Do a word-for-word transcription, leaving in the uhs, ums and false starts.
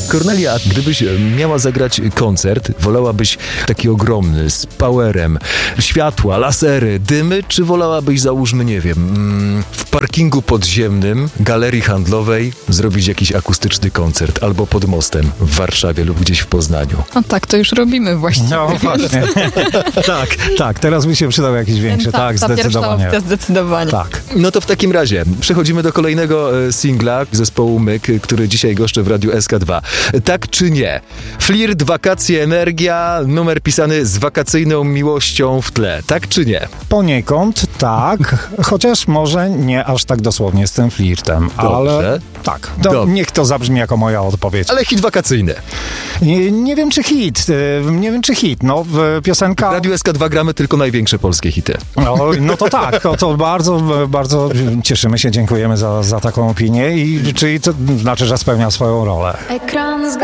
Kornelia, gdybyś miała zagrać koncert, wolałabyś taki ogromny, z powerem, światła, lasery, dymy, czy wolałabyś, załóżmy, nie wiem, w parkingu podziemnym galerii handlowej zrobić jakiś akustyczny koncert, albo pod mostem w Warszawie lub gdzieś w Poznaniu? No tak, to już robimy właściwie. No właśnie. tak, tak, teraz mi się przydał jakiś większy, tak, ta zdecydowanie. Pierwsza opcja, zdecydowanie. Tak. No to w takim razie przechodzimy do kolejnego e, singla zespołu Myk, który dzisiaj goszczy w Radiu S K dwa. Tak czy nie? Flirt, wakacje, energia, numer pisany z wakacyjną miłością w tle. Tak czy nie? Poniekąd tak, chociaż może nie aż tak dosłownie z tym flirtem, Dobrze. ale tak. To Dobrze. niech to zabrzmi jako moja odpowiedź. Ale hit wakacyjny. Nie, nie wiem czy hit, y, nie wiem czy hit, no w- W piosenka... Radiu S K dwa gramy tylko największe polskie hity. No, no to tak, to, to bardzo, bardzo cieszymy się, dziękujemy za, za taką opinię i czyli to znaczy, że spełnia swoją rolę. Ekran